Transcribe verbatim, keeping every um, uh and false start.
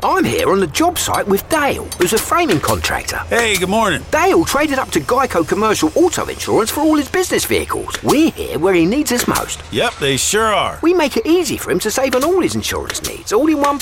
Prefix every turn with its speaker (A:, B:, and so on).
A: I'm here on the job site with Dale, who's a framing contractor.
B: Hey, good morning.
A: Dale traded up to Geico Commercial Auto Insurance for all his business vehicles. We're here where he needs us most.
B: Yep, they sure are.
A: We make it easy for him to save on all his insurance needs, all in one